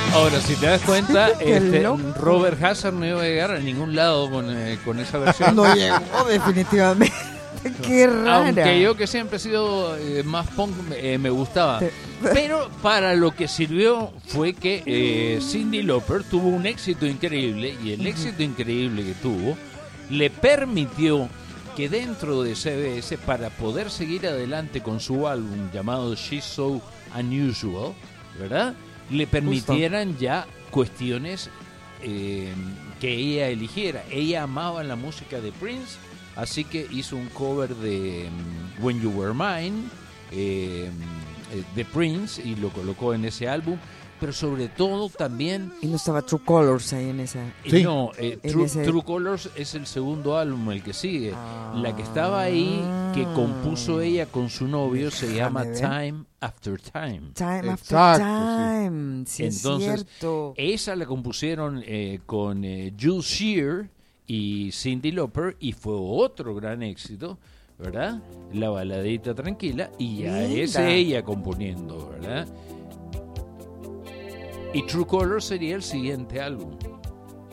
Ahora, si te das cuenta, Qué loco. Robert Hazard no iba a llegar a ningún lado con esa versión. No llegó definitivamente. Qué rara. Aunque yo que siempre he sido más punk, me gustaba. Pero para lo que sirvió fue que Cyndi Lauper tuvo un éxito increíble, y el éxito increíble que tuvo le permitió que dentro de CBS, para poder seguir adelante con su álbum llamado She's So Unusual, ¿verdad?, le permitieran ya cuestiones que ella eligiera. Ella amaba la música de Prince, así que hizo un cover de When You Were Mine, de Prince, y lo colocó en ese álbum. Pero sobre todo también... Y no estaba True Colors ahí en esa... Sí. No, En ese- True Colors es el segundo álbum, el que sigue. La que estaba ahí, que compuso ella con su novio, se llama ver. Time After Time. Time After Exacto, Time. Sí, Entonces, es cierto. esa la compusieron con Jules Shear y Cyndi Lauper, y fue otro gran éxito, ¿verdad? La baladita tranquila, y ya Linda. es ella componiendo, ¿verdad? Y True Colors sería el siguiente álbum.